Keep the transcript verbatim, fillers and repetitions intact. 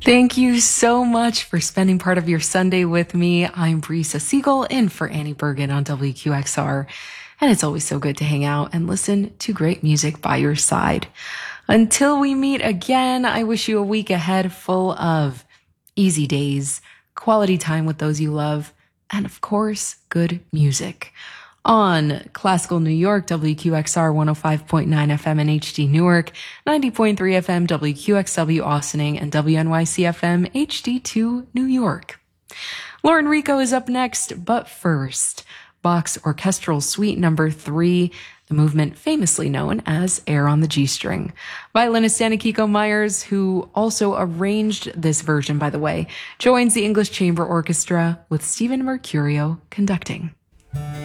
Thank you so much for spending part of your Sunday with me. I'm Brisa Siegel in for Annie Bergen on W Q X R. And it's always so good to hang out and listen to great music by your side. Until we meet again, I wish you a week ahead full of easy days, quality time with those you love, and of course, good music. On Classical New York, W Q X R one oh five point nine F M in H D Newark, ninety point three F M W Q X W Austining, and W N Y C F M H D two New York. Lauren Rico is up next, but first, Bach's Orchestral Suite number three, the movement famously known as Air on the G-string. Violinist Anna-Kiko Myers, who also arranged this version, by the way, joins the English Chamber Orchestra with Stephen Mercurio conducting.